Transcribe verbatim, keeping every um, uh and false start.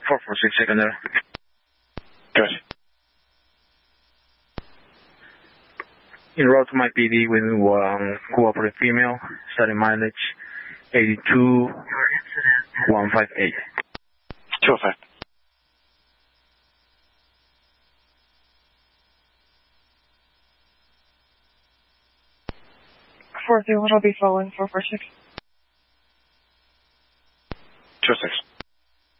four four six secondary. Good. En route to my P D with one cooperative female, starting mileage eighty-two one five eight. two oh five. four zero, I'll be following four four six.